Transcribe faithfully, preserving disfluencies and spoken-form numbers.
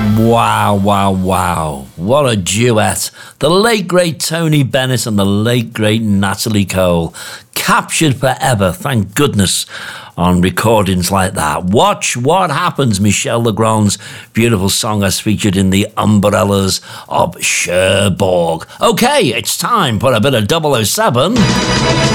Wow, wow, wow. What a duet. The late, great Tony Bennett and the late, great Natalie Cole. Captured forever, thank goodness, on recordings like that. Watch What Happens, Michel Legrand's beautiful song as featured in The Umbrellas of Cherbourg. Okay, it's time for a bit of double oh seven.